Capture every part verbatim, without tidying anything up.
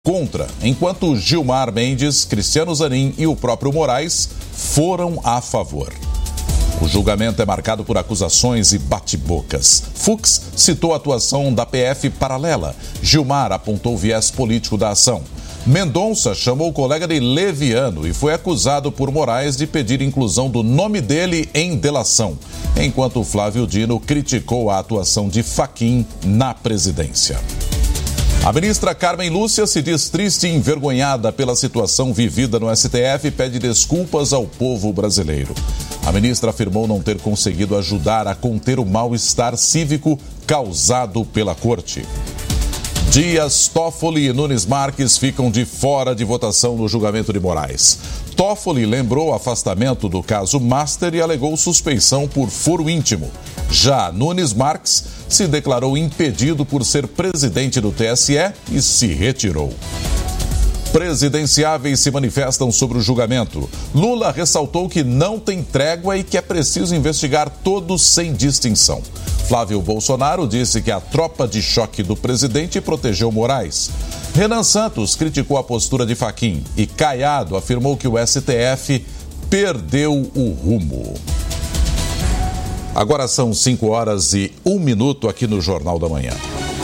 contra, enquanto Gilmar Mendes, Cristiano Zanin e o próprio Moraes foram a favor. O julgamento é marcado por acusações e bate-bocas. Fux citou a atuação da P F paralela. Gilmar apontou o viés político da ação. Mendonça chamou o colega de leviano e foi acusado por Moraes de pedir inclusão do nome dele em delação, enquanto Flávio Dino criticou a atuação de Fachin na presidência. A ministra Carmen Lúcia se diz triste e envergonhada pela situação vivida no S T F e pede desculpas ao povo brasileiro. A ministra afirmou não ter conseguido ajudar a conter o mal-estar cívico causado pela corte. Dias Toffoli e Nunes Marques ficam de fora de votação no julgamento de Moraes. Toffoli lembrou o afastamento do caso Master e alegou suspeição por foro íntimo. Já Nunes Marques se declarou impedido por ser presidente do T S E e se retirou. Presidenciáveis se manifestam sobre o julgamento. Lula ressaltou que não tem trégua e que é preciso investigar todos sem distinção. Flávio Bolsonaro disse que a tropa de choque do presidente protegeu Moraes. Renan Santos criticou a postura de Fachin e Caiado afirmou que o S T F perdeu o rumo. Agora são cinco horas e um minuto aqui no Jornal da Manhã.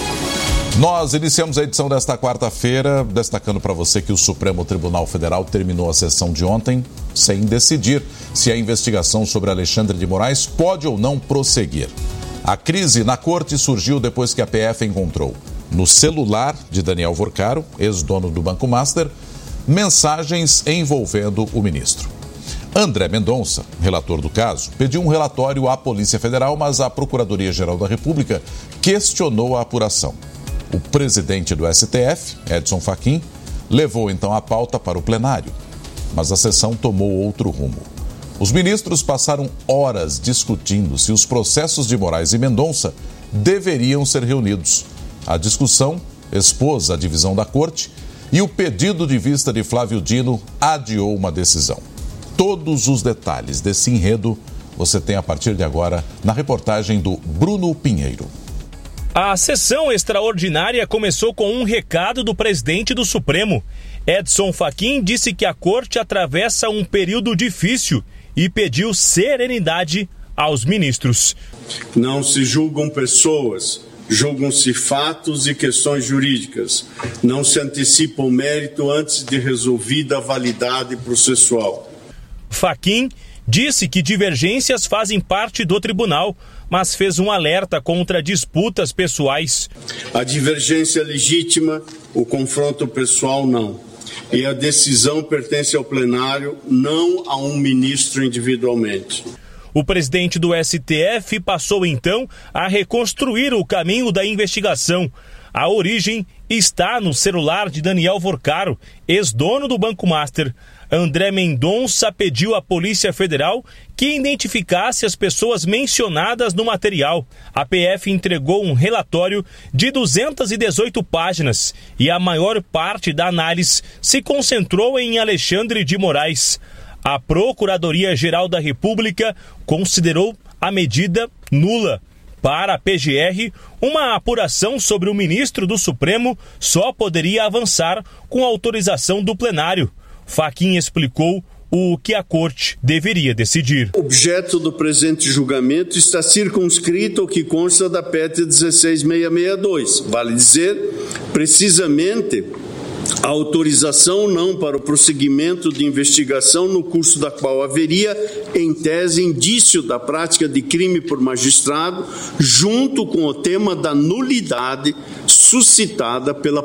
Nós iniciamos a edição desta quarta-feira destacando para você que o Supremo Tribunal Federal terminou a sessão de ontem sem decidir se a investigação sobre Alexandre de Moraes pode ou não prosseguir. A crise na corte surgiu depois que a P F encontrou no celular de Daniel Vorcaro, ex-dono do Banco Master, mensagens envolvendo o ministro. André Mendonça, relator do caso, pediu um relatório à Polícia Federal, mas a Procuradoria-Geral da República questionou a apuração. O presidente do S T F, Edson Fachin, levou então a pauta para o plenário, mas a sessão tomou outro rumo. Os ministros passaram horas discutindo se os processos de Moraes e Mendonça deveriam ser reunidos. A discussão expôs a divisão da corte e o pedido de vista de Flávio Dino adiou uma decisão. Todos os detalhes desse enredo você tem a partir de agora na reportagem do Bruno Pinheiro. A sessão extraordinária começou com um recado do presidente do Supremo. Edson Fachin disse que a corte atravessa um período difícil e pediu serenidade aos ministros. Não se julgam pessoas, julgam-se fatos e questões jurídicas. Não se antecipa o mérito antes de resolvida a validade processual. Fachin disse que divergências fazem parte do tribunal, mas fez um alerta contra disputas pessoais. A divergência é legítima, o confronto pessoal não. E a decisão pertence ao plenário, não a um ministro individualmente. O presidente do S T F passou então a reconstruir o caminho da investigação. A origem está no celular de Daniel Vorcaro, ex-dono do Banco Master. André Mendonça pediu à Polícia Federal que identificasse as pessoas mencionadas no material. A P F entregou um relatório de duzentas e dezoito páginas e a maior parte da análise se concentrou em Alexandre de Moraes. A Procuradoria-Geral da República considerou a medida nula. Para a P G R, uma apuração sobre o ministro do Supremo só poderia avançar com autorização do plenário. Fachin explicou o que a corte deveria decidir. O objeto do presente julgamento está circunscrito ao que consta da P E T dezesseis mil seiscentos e sessenta e dois. Vale dizer, precisamente, a autorização ou não para o prosseguimento de investigação no curso da qual haveria, em tese, indício da prática de crime por magistrado, junto com o tema da nulidade suscitada pela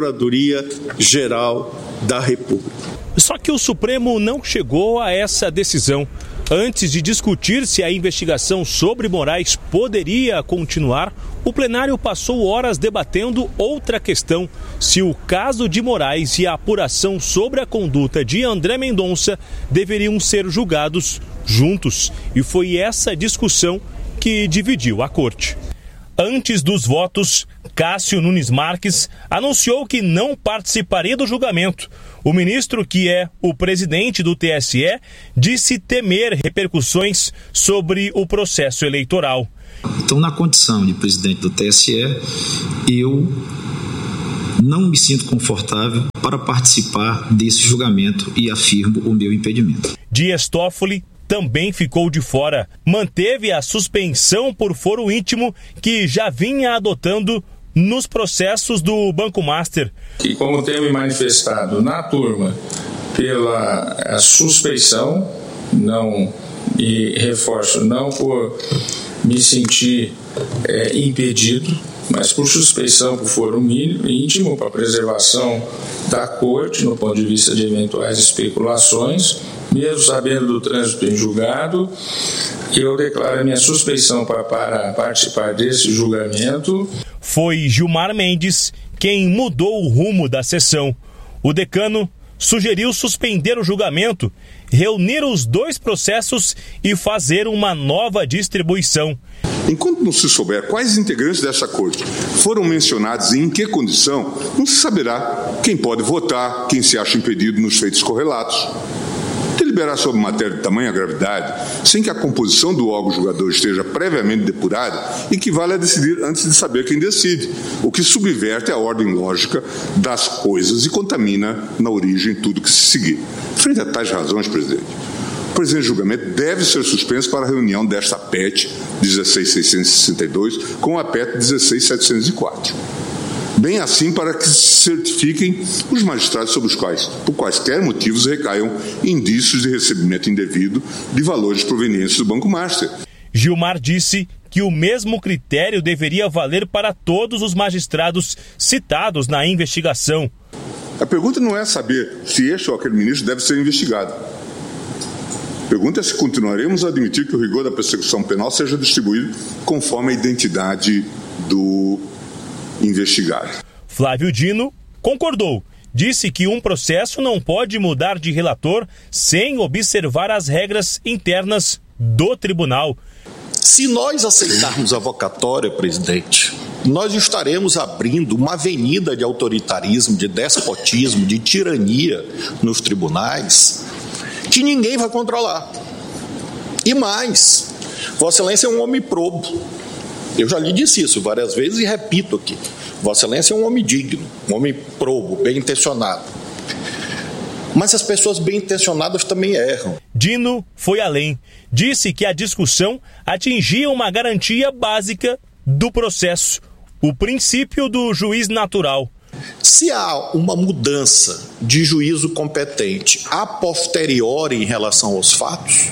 Procuradoria-Geral da República. Só que o Supremo não chegou a essa decisão. Antes de discutir se a investigação sobre Moraes poderia continuar, o plenário passou horas debatendo outra questão: se o caso de Moraes e a apuração sobre a conduta de André Mendonça deveriam ser julgados juntos. E foi essa discussão que dividiu a corte. Antes dos votos, Cássio Nunes Marques anunciou que não participaria do julgamento. O ministro, que é o presidente do T S E, disse temer repercussões sobre o processo eleitoral. Então, na condição de presidente do T S E, eu não me sinto confortável para participar desse julgamento e afirmo o meu impedimento. Dias Toffoli também ficou de fora. Manteve a suspensão por foro íntimo que já vinha adotando nos processos do Banco Master. E como tenho me manifestado na turma pela suspeição, não, e reforço, não por me sentir é, impedido, mas por suspeição por foro íntimo, para preservação da corte, no ponto de vista de eventuais especulações, mesmo sabendo do trânsito em julgado, eu declaro a minha suspeição para, para participar desse julgamento. Foi Gilmar Mendes quem mudou o rumo da sessão. O decano sugeriu suspender o julgamento, reunir os dois processos e fazer uma nova distribuição. Enquanto não se souber quais integrantes dessa corte foram mencionados e em que condição, não se saberá quem pode votar, quem se acha impedido nos feitos correlatos. Deliberar sobre matéria de tamanha gravidade, sem que a composição do órgão julgador esteja previamente depurada, equivale a decidir antes de saber quem decide, o que subverte a ordem lógica das coisas e contamina na origem tudo que se seguir. Frente a tais razões, presidente, o presente julgamento deve ser suspenso para a reunião desta P E T dezesseis mil seiscentos e sessenta e dois com a P E T dezesseis mil setecentos e quatro. Bem assim para que se certifiquem os magistrados sobre os quais, por quaisquer motivos, recaiam indícios de recebimento indevido de valores provenientes do Banco Master. Gilmar disse que o mesmo critério deveria valer para todos os magistrados citados na investigação. A pergunta não é saber se este ou aquele ministro deve ser investigado. A pergunta é se continuaremos a admitir que o rigor da persecução penal seja distribuído conforme a identidade do investigado. Flávio Dino concordou. Disse que um processo não pode mudar de relator sem observar as regras internas do tribunal. Se nós aceitarmos a vocatória, presidente, nós estaremos abrindo uma avenida de autoritarismo, de despotismo, de tirania nos tribunais que ninguém vai controlar. E mais, Vossa Excelência é um homem probo. Eu já lhe disse isso várias vezes e repito aqui. Vossa Excelência é um homem digno, um homem probo, bem intencionado. Mas as pessoas bem intencionadas também erram. Dino foi além. Disse que a discussão atingia uma garantia básica do processo, o princípio do juiz natural. Se há uma mudança de juízo competente a posteriori em relação aos fatos,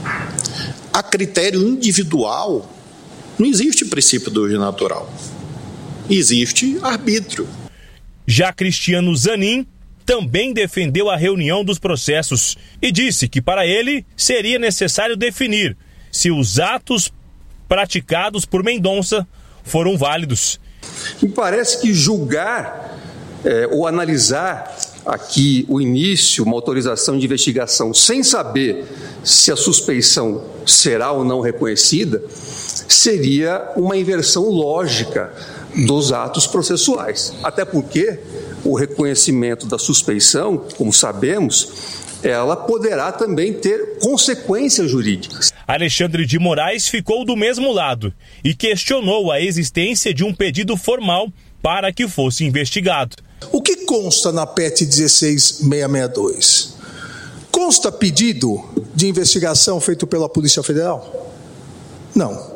a critério individual, não existe princípio do juiz natural. Existe arbítrio. Já Cristiano Zanin também defendeu a reunião dos processos e disse que para ele seria necessário definir se os atos praticados por Mendonça foram válidos. Me parece que julgar é, ou analisar aqui o início, uma autorização de investigação sem saber se a suspeição será ou não reconhecida, seria uma inversão lógica dos atos processuais. Até porque o reconhecimento da suspeição, como sabemos, ela poderá também ter consequências jurídicas. Alexandre de Moraes ficou do mesmo lado e questionou a existência de um pedido formal para que fosse investigado. O que consta na P E T dezesseis mil seiscentos e sessenta e dois? Consta pedido de investigação feito pela Polícia Federal? Não.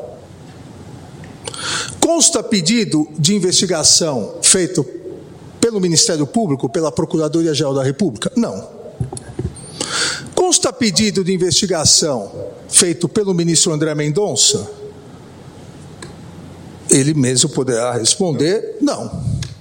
Consta pedido de investigação feito pelo Ministério Público, pela Procuradoria-Geral da República? Não. Consta pedido de investigação feito pelo ministro André Mendonça? Ele mesmo poderá responder, não.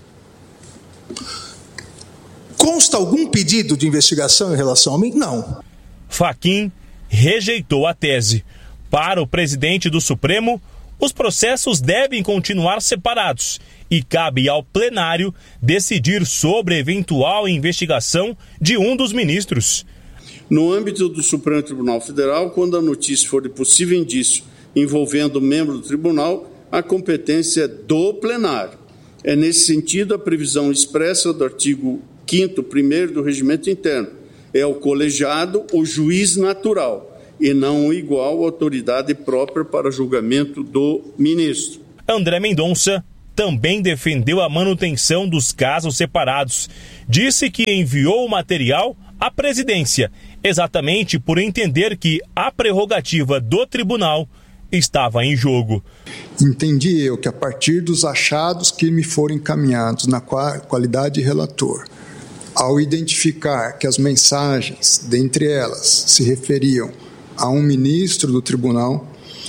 Consta algum pedido de investigação em relação a mim? Não. Fachin rejeitou a tese. Para o presidente do Supremo, os processos devem continuar separados e cabe ao plenário decidir sobre eventual investigação de um dos ministros. No âmbito do Supremo Tribunal Federal, quando a notícia for de possível indício envolvendo membro do tribunal, a competência é do plenário. É nesse sentido a previsão expressa do artigo quinto primeiro do Regimento Interno. É o colegiado o juiz natural e não igual autoridade própria para julgamento do ministro. André Mendonça também defendeu a manutenção dos casos separados. Disse que enviou o material à presidência, exatamente por entender que a prerrogativa do tribunal estava em jogo. Entendi eu que a partir dos achados que me foram encaminhados na qualidade de relator, ao identificar que as mensagens, dentre elas, se referiam a um ministro do tribunal,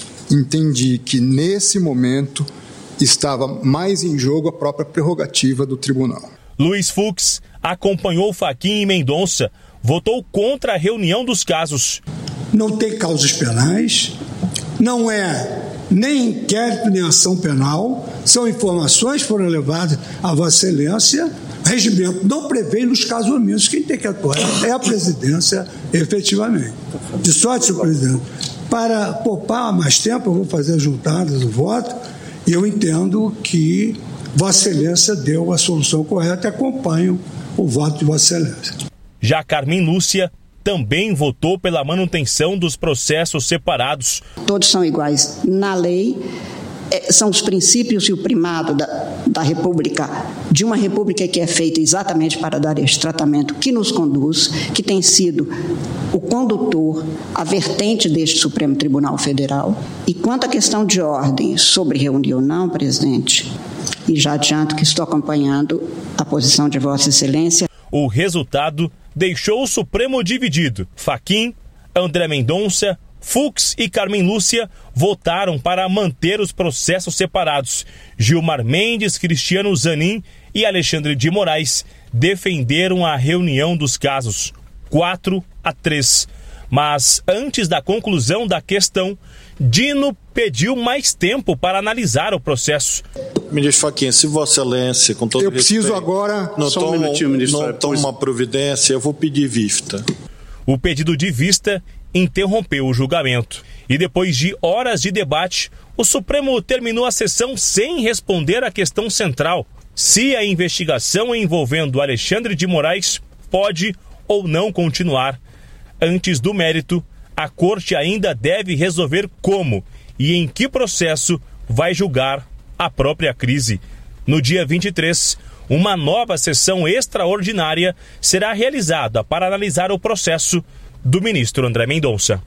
entendi que nesse momento estava mais em jogo a própria prerrogativa do tribunal. Luiz Fux acompanhou Fachin e Mendonça, votou contra a reunião dos casos. Não tem causas penais, não é nem inquérito nem ação penal, são informações que foram levadas à Vossa Excelência. O regimento não prevê nos casos omissos quem tem que atuar é a presidência efetivamente. De sorte, senhor presidente, para poupar mais tempo, eu vou fazer as juntadas do voto e eu entendo que Vossa Excelência deu a solução correta e acompanho o voto de Vossa Excelência. Já Carmen Lúcia também votou pela manutenção dos processos separados. Todos são iguais na lei, são os princípios e o primado da, da República, de uma República que é feita exatamente para dar este tratamento que nos conduz, que tem sido o condutor, a vertente deste Supremo Tribunal Federal. E quanto à questão de ordem sobre reunião ou não, presidente, e já adianto que estou acompanhando a posição de Vossa Excelência. O resultado deixou o Supremo dividido. Fachin, André Mendonça, Fux e Carmen Lúcia votaram para manter os processos separados. Gilmar Mendes, Cristiano Zanin e Alexandre de Moraes defenderam a reunião dos casos, quatro a três. Mas antes da conclusão da questão, Dino pediu mais tempo para analisar o processo. Ministro Fachin, se Vossa Excelência, com todo eu respeito, preciso agora não só toma, um minutinho, ministro, não toma uma providência, eu vou pedir vista. O pedido de vista interrompeu o julgamento. E depois de horas de debate, o Supremo terminou a sessão sem responder à questão central: se a investigação envolvendo Alexandre de Moraes pode ou não continuar. Antes do mérito, a Corte ainda deve resolver como e em que processo vai julgar a própria crise. No dia vinte e três, uma nova sessão extraordinária será realizada para analisar o processo do ministro André Mendonça.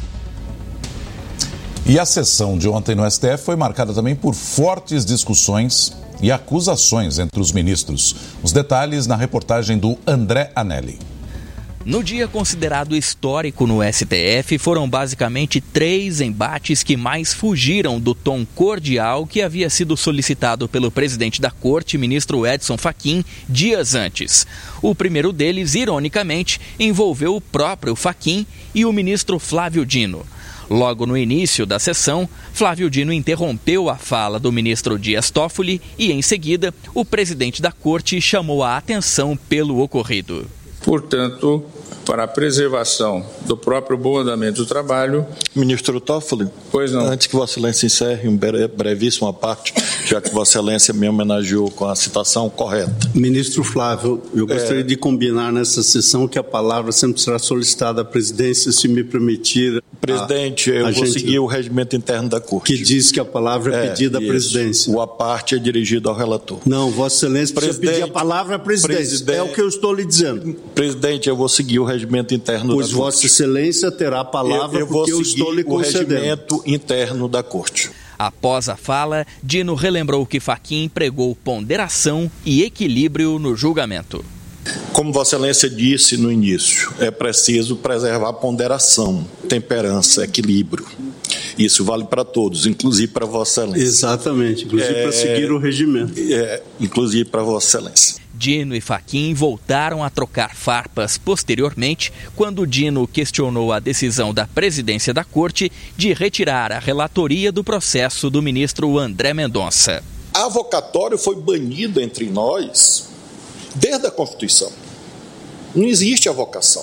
E a sessão de ontem no S T F foi marcada também por fortes discussões e acusações entre os ministros. Os detalhes na reportagem do André Anelli. No dia considerado histórico no S T F, foram basicamente três embates que mais fugiram do tom cordial que havia sido solicitado pelo presidente da Corte, ministro Edson Fachin, dias antes. O primeiro deles, ironicamente, envolveu o próprio Fachin e o ministro Flávio Dino. Logo no início da sessão, Flávio Dino interrompeu a fala do ministro Dias Toffoli e, em seguida, o presidente da Corte chamou a atenção pelo ocorrido. Portanto, para a preservação do próprio bom andamento do trabalho... Ministro Toffoli, pois não. Antes que Vossa Excelência encerre um brevíssima parte, já que Vossa Excelência me homenageou com a citação correta. Ministro Flávio, eu gostaria é... de combinar nessa sessão que a palavra sempre será solicitada à presidência, se me permitir... Presidente, a, eu a vou gente... seguir o regimento interno da Corte. Que diz que a palavra é, é pedida à presidência. O a parte é dirigido ao relator. Não, Vossa Excelência precisa pedir a palavra à presidência. Presidente, é o que eu estou lhe dizendo. Presidente, eu vou seguir o regimento interno pois da Corte. Pois Vossa Excelência terá a palavra eu, eu porque eu estou lhe concedendo. O regimento interno da Corte. Após a fala, Dino relembrou que Fachin pregou ponderação e equilíbrio no julgamento. Como Vossa Excelência disse no início, é preciso preservar ponderação, temperança, equilíbrio. Isso vale para todos, inclusive para Vossa Excelência. Exatamente, inclusive é, para seguir o regimento. É, inclusive para Vossa Excelência. Dino e Fachin voltaram a trocar farpas posteriormente, quando Dino questionou a decisão da presidência da Corte de retirar a relatoria do processo do ministro André Mendonça. A avocatória foi banida entre nós desde a Constituição. Não existe avocação.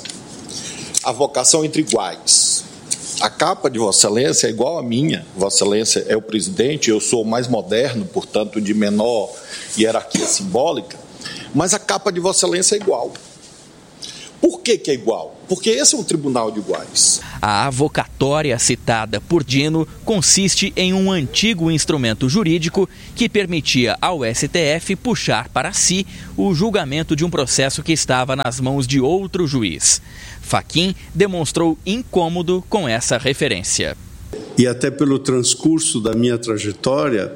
Avocação entre iguais. A capa de Vossa Excelência é igual à minha. Vossa Excelência é o presidente, eu sou o mais moderno, portanto, de menor hierarquia simbólica. Mas a capa de Vossa Excelência é igual. Por que que é igual? Porque esse é um tribunal de iguais. A avocatória citada por Dino consiste em um antigo instrumento jurídico que permitia ao S T F puxar para si o julgamento de um processo que estava nas mãos de outro juiz. Fachin demonstrou incômodo com essa referência. E até pelo transcurso da minha trajetória,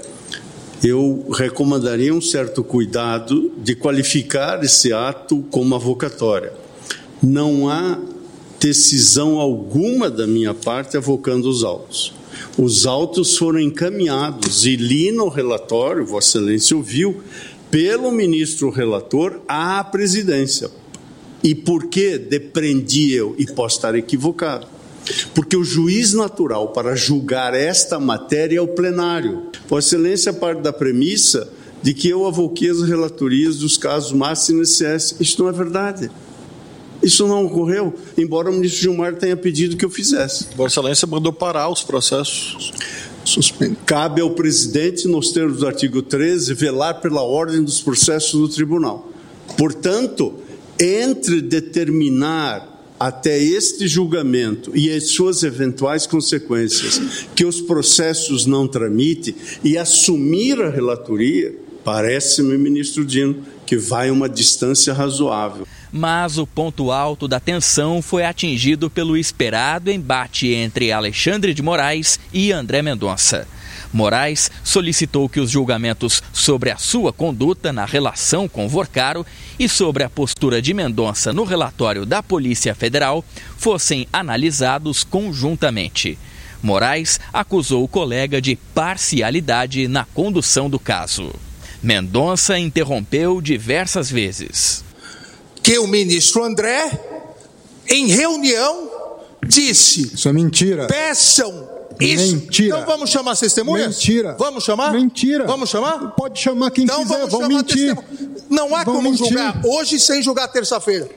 eu recomendaria um certo cuidado de qualificar esse ato como avocatória. Não há decisão alguma da minha parte avocando os autos. Os autos foram encaminhados e li no relatório, Vossa Excelência ouviu, pelo ministro relator à presidência. E por que depreendi eu? E posso estar equivocado. Porque o juiz natural para julgar esta matéria é o plenário. Vossa Excelência parte da premissa de que eu avoquei as relatorias dos casos Massa e I N S S. Isso não é verdade. Isso não ocorreu, embora o ministro Gilmar tenha pedido que eu fizesse. Vossa Excelência mandou parar os processos. Suspende. Cabe ao presidente, nos termos do artigo treze, velar pela ordem dos processos do tribunal. Portanto, entre determinar até este julgamento e as suas eventuais consequências que os processos não tramitem e assumir a relatoria, parece-me, ministro Dino, que vai uma distância razoável. Mas o ponto alto da tensão foi atingido pelo esperado embate entre Alexandre de Moraes e André Mendonça. Moraes solicitou que os julgamentos sobre a sua conduta na relação com Vorcaro e sobre a postura de Mendonça no relatório da Polícia Federal fossem analisados conjuntamente. Moraes acusou o colega de parcialidade na condução do caso. Mendonça interrompeu diversas vezes. Que o ministro André, em reunião, disse... Isso é mentira. Peçam isso. Mentira. Então vamos chamar as testemunhas? Mentira. Vamos chamar? Mentira. Vamos chamar? Pode chamar quem então quiser, vamos vão chamar mentir. Testemunha. Não há vão como mentir. julgar hoje sem julgar terça-feira.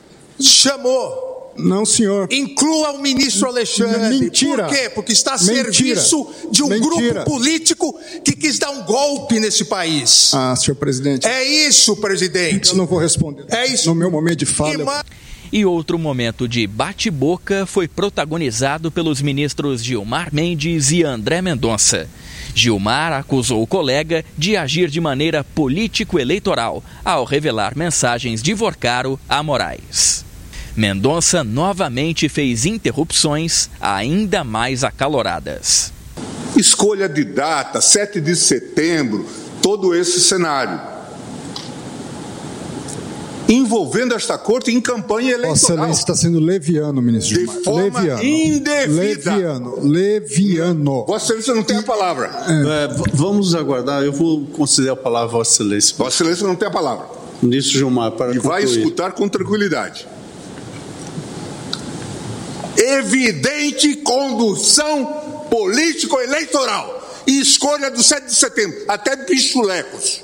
Chamou. Não, senhor. Inclua o ministro Alexandre. Mentira. Por quê? Porque está a Mentira. serviço de um Mentira. grupo político que quis dar um golpe nesse país. Ah, senhor presidente. É isso, presidente. Eu não vou responder. É isso. No meu momento de fala. E, ma... e outro momento de bate-boca foi protagonizado pelos ministros Gilmar Mendes e André Mendonça. Gilmar acusou o colega de agir de maneira político-eleitoral ao revelar mensagens de Vorcaro a Moraes. Mendonça novamente fez interrupções ainda mais acaloradas. Escolha de data, sete de setembro, todo esse cenário. Envolvendo esta corte em campanha eleitoral. Vossa Excelência está sendo leviano, ministro De Gilmar. forma leviano. indevida. Leviano. Leviano. Vossa Excelência não tem a palavra. É, vamos aguardar, eu vou conceder a palavra a Vossa Excelência. Vossa Excelência não tem a palavra. Ministro Gilmar, para E vai concluir. escutar com tranquilidade. Evidente condução político-eleitoral e escolha do sete de setembro, até bichulecos.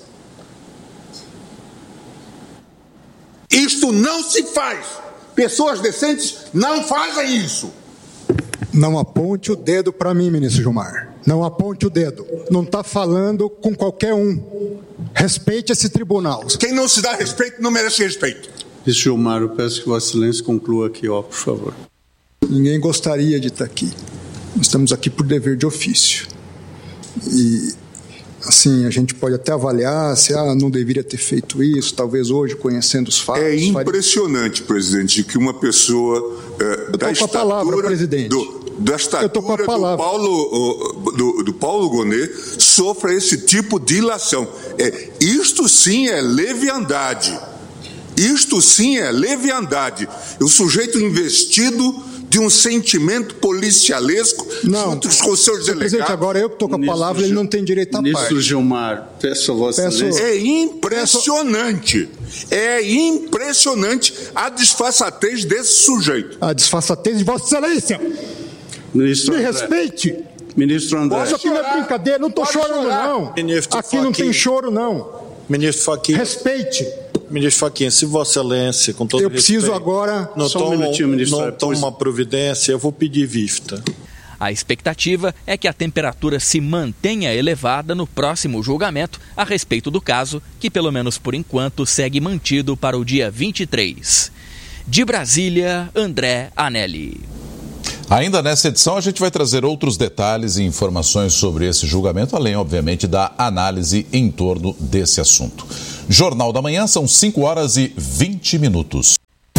Isto não se faz. Pessoas decentes não fazem isso. Não aponte o dedo para mim, ministro Gilmar. Não aponte o dedo. Não está falando com qualquer um. Respeite esse tribunal. Quem não se dá respeito não merece respeito. Ministro Gilmar, eu peço que Vossa Excelência conclua aqui, ó, por favor. Ninguém gostaria de estar aqui. Nós estamos aqui por dever de ofício. E, assim, a gente pode até avaliar se ah, não deveria ter feito isso, talvez hoje, conhecendo os fatos. É impressionante, faria... presidente, que uma pessoa é, da estatura, palavra, presidente. Do, da estatura do Paulo, do, do Paulo Gonet sofra esse tipo de ilação. É, isto sim é leviandade. Isto sim é leviandade. O sujeito investido de um sentimento policialesco não, junto com os seus delegados. Presidente, agora eu que estou com a palavra, ele não tem direito a parte. Ministro Gilmar, peço a Vossa Peço... Excelência. É impressionante. É impressionante a disfarçatez desse sujeito. A disfarçatez de Vossa Excelência. Ministro Me André. respeite. Ministro André. Isso aqui não é brincadeira, não estou chorando, chorar. não. Ministro aqui não tem choro, não. Ministro Fachin. Respeite. Ministro Fachin, se Vossa Excelência, com todo eu respeito... preciso agora... Não Só um toma, minutinho, ministro. Não toma uma providência, eu vou pedir vista. A expectativa é que a temperatura se mantenha elevada no próximo julgamento a respeito do caso, que pelo menos por enquanto segue mantido para o dia vinte e três. De Brasília, André Anelli. Ainda nessa edição, a gente vai trazer outros detalhes e informações sobre esse julgamento, além, obviamente, da análise em torno desse assunto. Jornal da Manhã, são cinco horas e vinte minutos.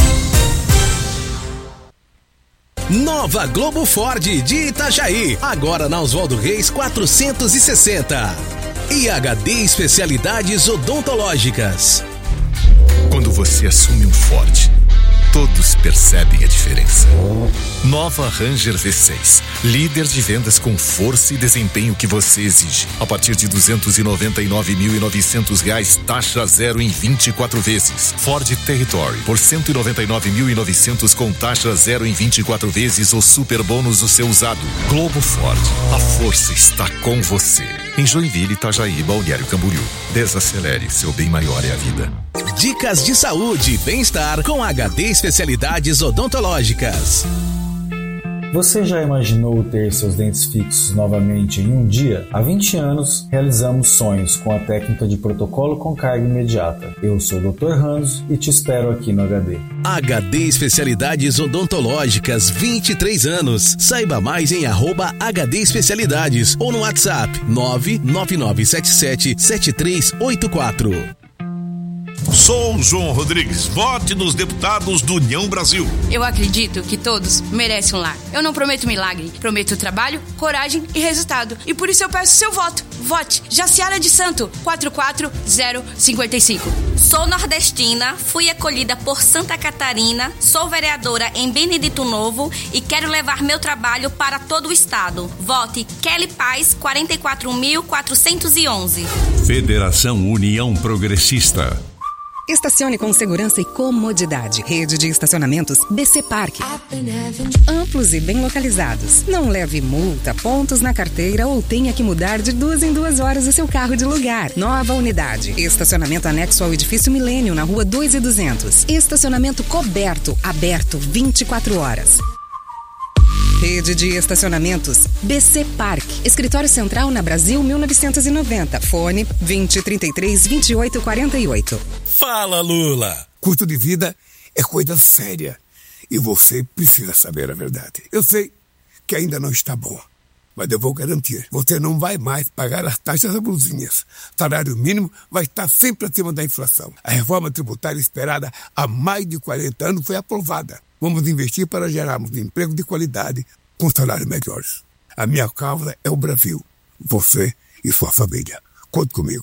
Nova Globo Ford de Itajaí, agora na Oswaldo Reis quatrocentos e sessenta. E H D Especialidades Odontológicas. Quando você assume um Ford, todos percebem a diferença. Nova Ranger V seis, líder de vendas com força e desempenho que você exige. A partir de duzentos e noventa e nove mil e novecentos reais, taxa zero em vinte e quatro vezes. Ford Territory, por cento e noventa e nove mil e novecentos com taxa zero em vinte e quatro vezes ou super bônus do seu usado. Globo Ford, a força está com você. Em Joinville, Itajaí, Balneário Camboriú. Desacelere, seu bem maior é a vida. Dicas de saúde e bem-estar com H D Especialidades Odontológicas. Você já imaginou ter seus dentes fixos novamente em um dia? Há vinte anos, realizamos sonhos com a técnica de protocolo com carga imediata. Eu sou o doutor Ranzo e te espero aqui no H D. H D Especialidades Odontológicas, vinte e três anos. Saiba mais em arroba H D Especialidades ou no WhatsApp nove nove nove sete sete sete três oito quatro. Sou João Rodrigues, vote nos deputados do União Brasil. Eu acredito que todos merecem um lar. Eu não prometo milagre, prometo trabalho, coragem e resultado. E por isso eu peço seu voto. Vote Jaciara de Santo, quatro quatro zero cinco cinco. Sou nordestina, fui acolhida por Santa Catarina, sou vereadora em Benedito Novo e quero levar meu trabalho para todo o estado. Vote Kelly Paz, quarenta e quatro mil quatrocentos e onze. Federação União Progressista. Estacione com segurança e comodidade. Rede de estacionamentos B C Parque. Amplos e bem localizados. Não leve multa, pontos na carteira ou tenha que mudar de duas em duas horas o seu carro de lugar. Nova unidade. Estacionamento anexo ao edifício Milênio, na rua dois e duzentos. Estacionamento coberto, aberto vinte e quatro horas. Rede de estacionamentos B C Parque. Escritório Central na Brasil mil novecentos e noventa. Fone vinte, trinta e três, vinte e oito, quarenta e oito. Fala, Lula! Custo de vida é coisa séria e você precisa saber a verdade. Eu sei que ainda não está bom, mas eu vou garantir. Você não vai mais pagar as taxas abusivas. Salário mínimo vai estar sempre acima da inflação. A reforma tributária esperada há mais de quarenta anos foi aprovada. Vamos investir para gerarmos emprego de qualidade com salários melhores. A minha causa é o Brasil. Você e sua família. Conte comigo.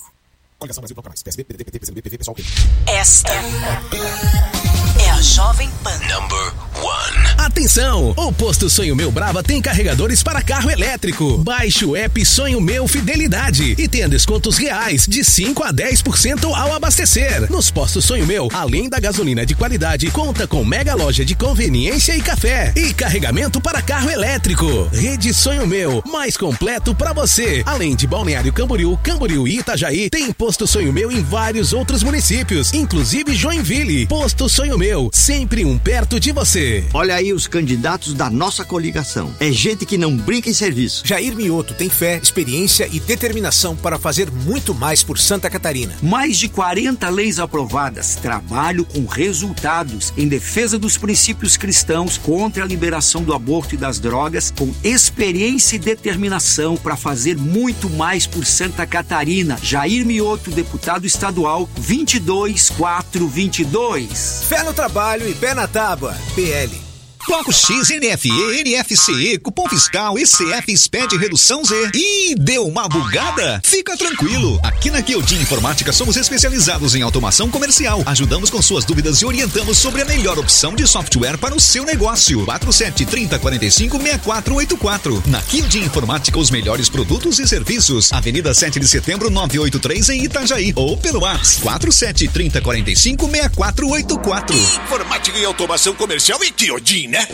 Esta é a Jovem Pan. Number one. Atenção! O Posto Sonho Meu Brava tem carregadores para carro elétrico. Baixe o app Sonho Meu Fidelidade e tenha descontos reais de cinco a dez por cento ao abastecer. Nos postos Sonho Meu, além da gasolina de qualidade, conta com mega loja de conveniência e café. E carregamento para carro elétrico. Rede Sonho Meu, mais completo para você. Além de Balneário Camboriú, Camboriú e Itajaí, tem Posto Sonho Meu em vários outros municípios, inclusive Joinville. Posto Sonho Meu, sempre um perto de você. Olha aí os candidatos da nossa coligação. É gente que não brinca em serviço. Jair Mioto tem fé, experiência e determinação para fazer muito mais por Santa Catarina. Mais de quarenta leis aprovadas. Trabalho com resultados em defesa dos princípios cristãos, contra a liberação do aborto e das drogas, com experiência e determinação para fazer muito mais por Santa Catarina. Jair Mioto, deputado estadual, vinte e dois, quatro, vinte e dois. Fé no trabalho e pé na tábua. P L. Bloco X, N F E, N F C E, cupom fiscal, E C F, S P E D, redução Z. Ih, deu uma bugada? Fica tranquilo. Aqui na Kyoji Informática somos especializados em automação comercial. Ajudamos com suas dúvidas e orientamos sobre a melhor opção de software para o seu negócio. quatro sete, trinta, quarenta e cinco, sessenta e quatro oitenta e quatro. Na Kyoji Informática, os melhores produtos e serviços. Avenida sete de setembro, novecentos e oitenta e três, em Itajaí. Ou pelo WhatsApp quatro sete, trinta, quarenta e cinco, sessenta e quatro oitenta e quatro. Informática e automação comercial e Kyoji, né?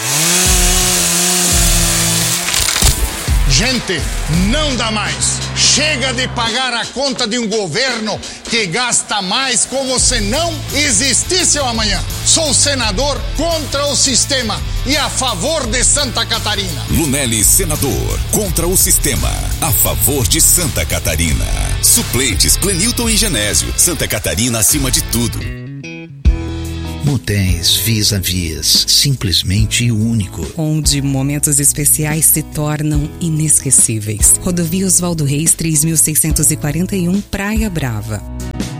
Gente, não dá mais. Chega de pagar a conta de um governo que gasta mais como se não existisse o amanhã. Sou senador contra o sistema e a favor de Santa Catarina. Lunelli, senador, contra o sistema, a favor de Santa Catarina. Suplentes, Clenilton e Genésio. Santa Catarina acima de tudo. Motéis Vis-a-Vis, simplesmente único. Onde momentos especiais se tornam inesquecíveis. Rodovia Oswaldo Reis, três mil seiscentos e quarenta e um, Praia Brava.